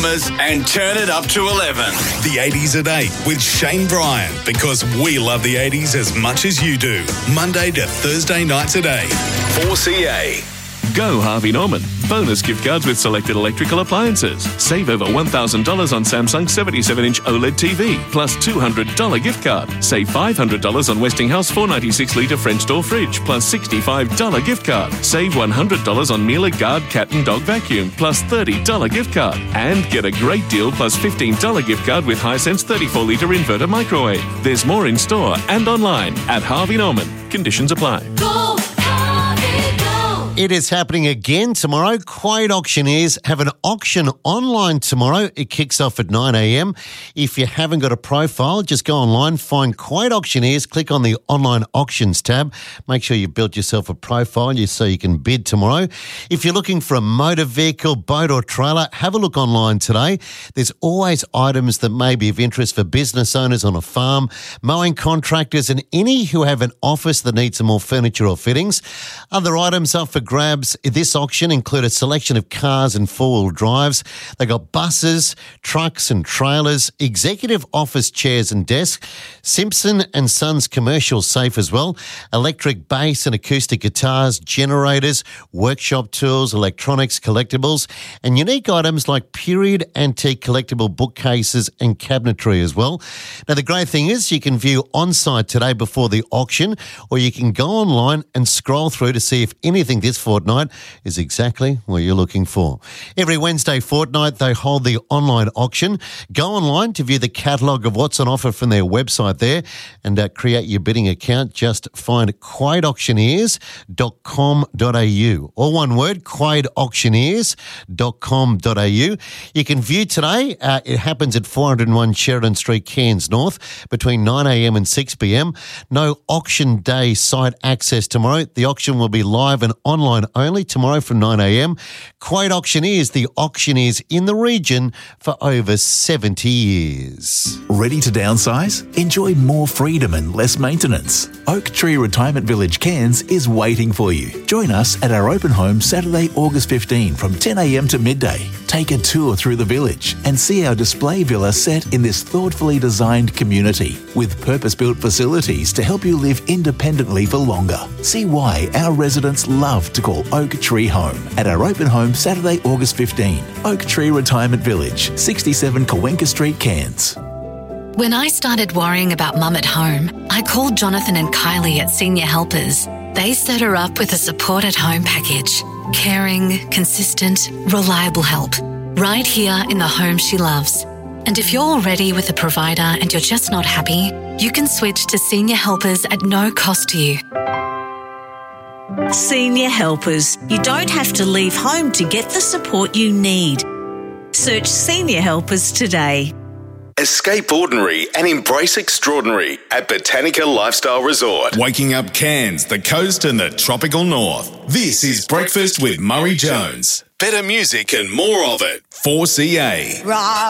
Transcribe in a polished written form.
And turn it up to 11. The 80s at 8 with Shane Bryan, because we love the 80s as much as you do. Monday to Thursday nights at 8. 4CA. Go Harvey Norman. Bonus gift cards with selected electrical appliances. Save over $1,000 on Samsung 77-inch OLED TV, plus $200 gift card. Save $500 on Westinghouse 496-litre French door fridge, plus $65 gift card. Save $100 on Miele Guard cat and dog vacuum, plus $30 gift card. And get a great deal plus $15 gift card with Hisense 34-litre inverter microwave. There's more in store and online at Harvey Norman. Conditions apply. Go, Harvey, go. It is happening again tomorrow. Quade Auctioneers have an auction online tomorrow. It kicks off at 9 a.m. If you haven't got a profile, just go online, find Quade Auctioneers, click on the online auctions tab. Make sure you've built yourself a profile so you can bid tomorrow. If you're looking for a motor vehicle, boat or trailer, have a look online today. There's always items that may be of interest for business owners on a farm, mowing contractors and any who have an office that needs some more furniture or fittings. Other items up for grabs this auction include a selection of cars and four-wheel drives. They got buses, trucks and trailers, executive office chairs and desks, Simpson and Sons commercial safe as well, electric bass and acoustic guitars, generators, workshop tools, electronics, collectibles, and unique items like period antique collectible bookcases and cabinetry as well. Now, the great thing is you can view on-site today before the auction, or you can go online and scroll through to see if anything this fortnight is exactly what you're looking for. Every Wednesday fortnight, they hold the online auction. Go online to view the catalogue of what's on offer from their website there and create your bidding account. Just find quadeauctioneers.com.au. All one word, quadeauctioneers.com.au. You can view today. It happens at 401 Sheridan Street, Cairns North, between 9 a.m. and 6 p.m. No auction day site access tomorrow. The auction will be live and online only tomorrow from 9 a.m. Quade Auctioneers, the auctioneers in the region for over 70 years. Ready to downsize? Enjoy more freedom and less maintenance. Oak Tree Retirement Village, Cairns is waiting for you. Join us at our open home Saturday, August 15 from 10 a.m. to midday. Take a tour through the village and see our display villa set in this thoughtfully designed community with purpose-built facilities to help you live independently for longer. See why our residents love to call Oak Tree home at our open home Saturday, August 15. Oak Tree Retirement Village, 67 Cawenka Street, Cairns. When I started worrying about Mum at home, I called Jonathan and Kylie at Senior Helpers. They set her up with a support at home package. Caring, consistent, reliable help. Right here in the home she loves. And if you're already with a provider and you're just not happy, you can switch to Senior Helpers at no cost to you. Senior Helpers. You don't have to leave home to get the support you need. Search Senior Helpers today. Escape ordinary and embrace extraordinary at Botanica Lifestyle Resort. Waking up Cairns, the coast and the tropical north. This is Breakfast with Murray Jones. Better music and more of it. 4CA.